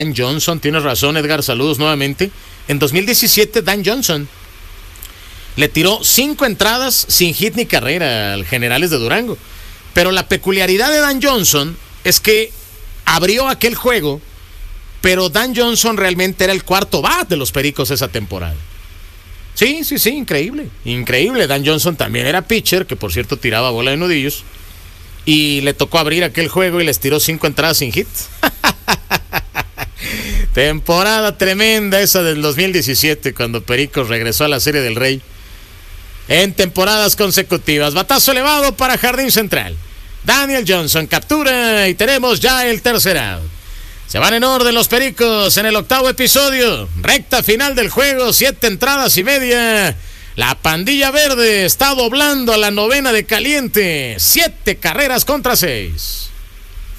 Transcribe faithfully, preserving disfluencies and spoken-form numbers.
Dan Johnson, tienes razón, Edgar, saludos nuevamente. En dos mil diecisiete, Dan Johnson le tiró cinco entradas sin hit ni carrera al Generales de Durango. Pero la peculiaridad de Dan Johnson es que abrió aquel juego, pero Dan Johnson realmente era el cuarto bat de los Pericos esa temporada. Sí, sí, sí, increíble, increíble. Dan Johnson también era pitcher, que por cierto tiraba bola de nudillos, y le tocó abrir aquel juego y les tiró cinco entradas sin hit. Temporada tremenda esa del dos mil diecisiete, cuando Pericos regresó a la Serie del Rey en temporadas consecutivas. Batazo elevado para Jardín Central. Daniel Johnson captura y tenemos ya el tercer out. Se van en orden los Pericos en el octavo episodio. Recta final del juego, siete entradas y media. La pandilla verde está doblando a la novena de caliente. Siete carreras contra seis.